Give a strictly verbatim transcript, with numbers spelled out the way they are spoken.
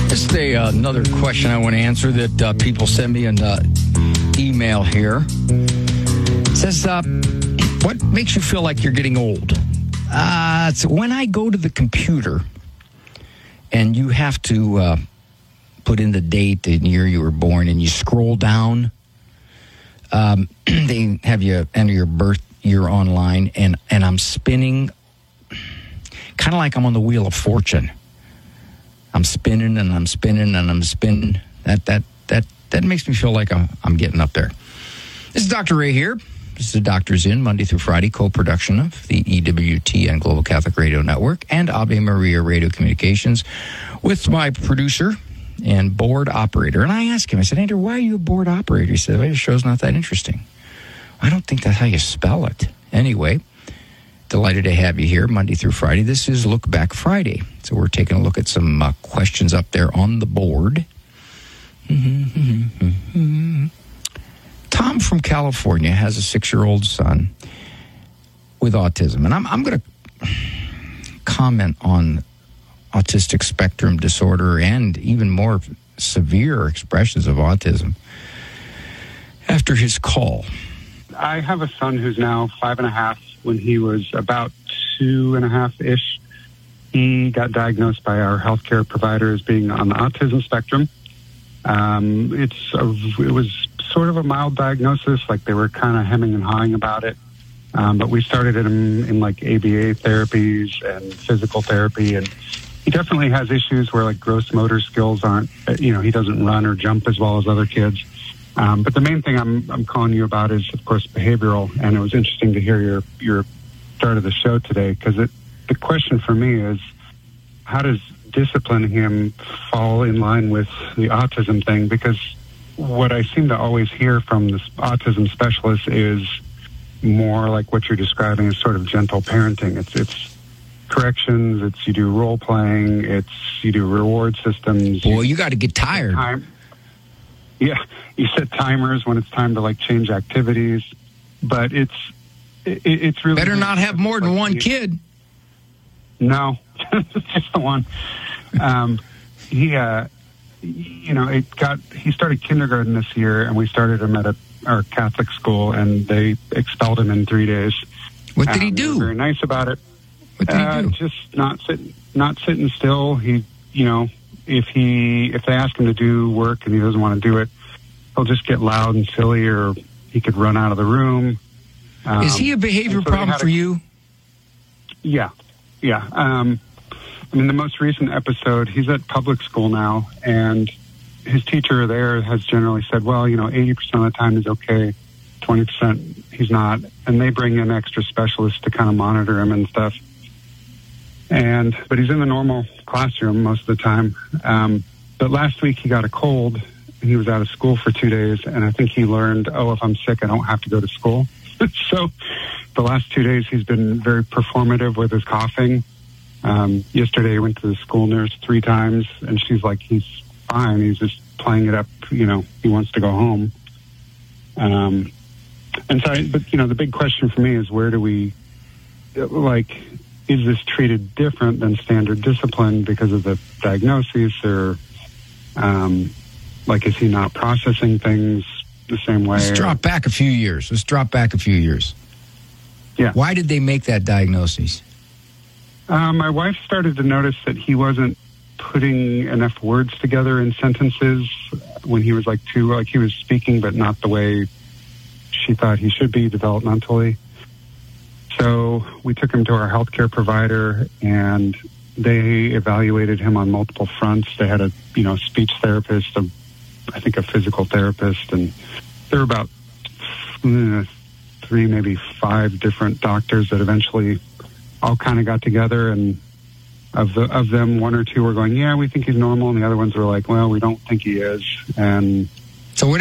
Just a, uh, another question I want to answer that uh, people send me an uh, email here. It says, uh, what makes you feel like you're getting old? Uh, so when I go to the computer and you have to uh, put in the date, the year you were born, and you scroll down, um, they have you enter your birth year online, and, and I'm spinning kind of like I'm on the Wheel of Fortune. I'm spinning and I'm spinning and I'm spinning. That that that that makes me feel like I'm I'm getting up there. This is Doctor Ray here. This is the Doctor's In, Monday through Friday, co-production of the E W T N Global Catholic Radio Network and Ave Maria Radio Communications with my producer and board operator. And I asked him, I said, Andrew, why are you a board operator? He said, well, your show's not that interesting. I don't think that's how you spell it. Anyway, delighted to have you here Monday through Friday. This is Look Back Friday. So we're taking a look at some uh, questions up there on the board. Tom from California has a six-year-old son with autism. And I'm, I'm going to comment on autistic spectrum disorder and even more severe expressions of autism after his call. I have a son who's now five and a half. When he was about two and a half-ish, he got diagnosed by our healthcare provider as being on the autism spectrum. Um, it's a, it was sort of a mild diagnosis, like they were kind of hemming and hawing about it. Um, but we started him in, in like A B A therapies and physical therapy, and he definitely has issues where like gross motor skills aren't, you know, he doesn't run or jump as well as other kids. Um, but the main thing I'm I'm calling you about is, of course, behavioral. And it was interesting to hear your your start of the show today, because it the question for me is, how does disciplining him fall in line with the autism thing? Because what I seem to always hear from this autism specialist is more like what you're describing as sort of gentle parenting. It's it's corrections. It's you do role playing. It's you do reward systems. Boy, you got to get tired. Time. Yeah, you set timers when it's time to like change activities, but it's it, it's really better not have more than one kid. No, just the one. Um, he, uh, you know, it got. He started kindergarten this year, and we started him at a our Catholic school, and they expelled him in three days. What did um, he do? They were very nice about it. What did uh, he do? Just not sitting, not sitting still. He, you know. If he, if they ask him to do work and he doesn't want to do it, he'll just get loud and silly, or he could run out of the room. Um, Is he a behavior so problem for a, you? Yeah, yeah. Um, I mean, the most recent episode, he's at public school now, and his teacher there has generally said, well, you know, eighty percent of the time he's okay, twenty percent he's not, and they bring in extra specialists to kind of monitor him and stuff. And but he's in the normal classroom most of the time. Um, but last week he got a cold, and he was out of school for two days. And I think he learned, oh, if I'm sick, I don't have to go to school. So the last two days he's been very performative with his coughing. Um, yesterday he went to the school nurse three times, and she's like, he's fine. He's just playing it up. You know, he wants to go home. Um, and so, I, but you know, the big question for me is, where do we like? Is this treated different than standard discipline because of the diagnosis, or um, like is he not processing things the same way? Let's drop back a few years. Let's drop back a few years. Yeah. Why did they make that diagnosis? Uh, my wife started to notice that he wasn't putting enough words together in sentences when he was like two. Like he was speaking, but not the way she thought he should be developmentally. So we took him to our healthcare provider, and they evaluated him on multiple fronts. They had a, you know, speech therapist, a, I think a physical therapist, and there were about uh, three, maybe five different doctors that eventually all kind of got together. And of the of them, one or two were going, yeah, we think he's normal, and the other ones were like, well, we don't think he is. And